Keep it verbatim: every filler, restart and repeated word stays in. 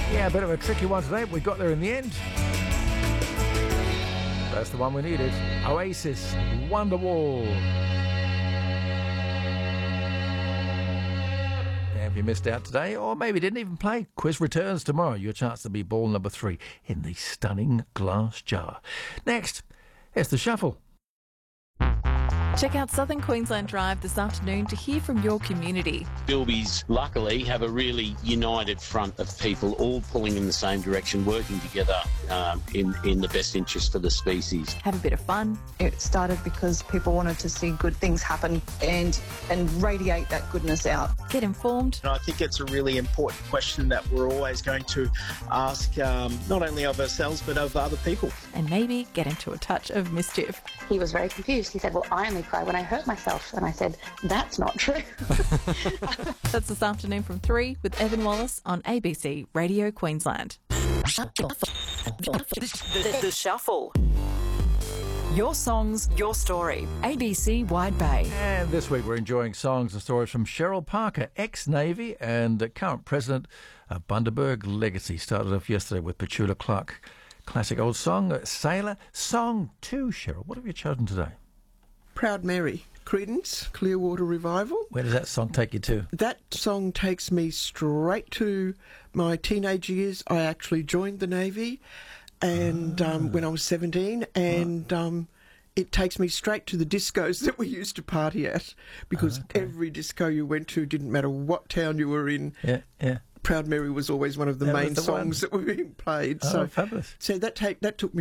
Yeah, a bit of a tricky one today, but we got there in the end. That's the one we needed. Oasis, Wonderwall. Have you missed out today, or maybe didn't even play? Quiz returns tomorrow. Your chance to be ball number three in the stunning glass jar. Next, it's the shuffle. Check out Southern Queensland Drive this afternoon to hear from your community. Bilbies, luckily, have a really united front of people all pulling in the same direction, working together um, in, in the best interest for the species. Have a bit of fun. It started because people wanted to see good things happen and, and radiate that goodness out. Get informed. And I think it's a really important question that we're always going to ask, um, not only of ourselves but of other people. And maybe get into a touch of mischief. He was very confused. He said, well, I only cry when I hurt myself. And I said, that's not true. That's this afternoon from three with Evan Wallace on A B C Radio Queensland. The, the Shuffle. Your songs, your story. A B C Wide Bay. And this week we're enjoying songs and stories from Cheryl Parker, ex-Navy and current president of Bundaberg Legacy. Started off yesterday with Petula Clark. Classic old song, Sailor. Song two, Cheryl. What have you chosen today? Proud Mary, Creedence, Clearwater Revival. Where does that song take you to? That song takes me straight to my teenage years. I actually joined the Navy and ah. um, when I was seventeen, and um, it takes me straight to the discos that we used to party at, because okay. every disco you went to, didn't matter what town you were in, Yeah, yeah. Proud Mary was always one of the That main was the songs one. that were being played. Oh, so fabulous. So that take that took me